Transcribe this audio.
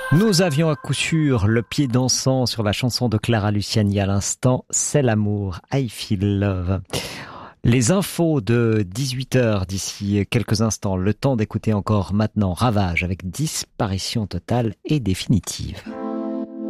Nous avions à coup sûr le pied dansant sur la chanson de Clara Luciani à l'instant, C'est l'amour, I Feel Love. Les infos de 18h d'ici quelques instants, le temps d'écouter encore maintenant Ravage avec disparition totale et définitive.